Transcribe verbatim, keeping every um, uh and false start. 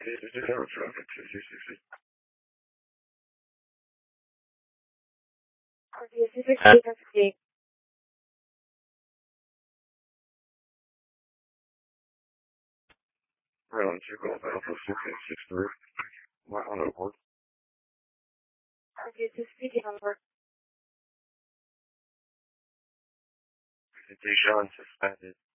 Just have a traffic. Round two Golf Alpha six eight six three. My auto work. Deshaun suspended.